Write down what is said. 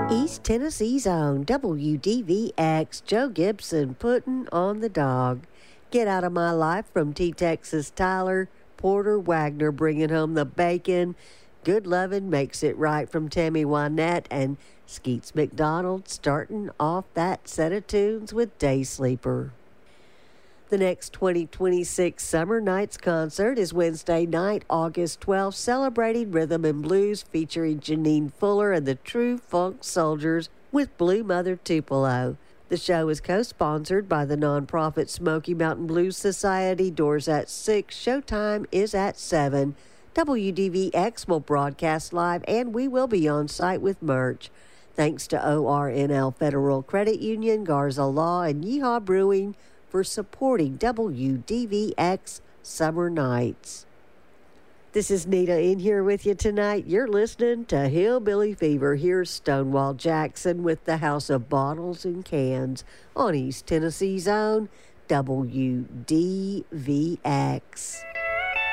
East Tennessee's own WDVX, Joe Gibson putting on the dog. Get Out of My Life from T-Texas Tyler, Porter Wagner bringing home the bacon. Good Lovin' Makes It Right from Tammy Wynette, and Skeets McDonald starting off that set of tunes with Day Sleeper. The next 2026 Summer Nights concert is Wednesday night, August 12th, celebrating rhythm and blues featuring Janine Fuller and the True Funk Soldiers with Blue Mother Tupelo. The show is co-sponsored by the nonprofit Smoky Mountain Blues Society. Doors at 6, showtime is at 7. WDVX will broadcast live, and we will be on site with merch. Thanks to ORNL Federal Credit Union, Garza Law, and Yeehaw Brewing for supporting WDVX Summer Nights. This is Nita in here with you tonight. You're listening to Hillbilly Fever. Here's Stonewall Jackson with the House of Bottles and Cans on East Tennessee's own WDVX.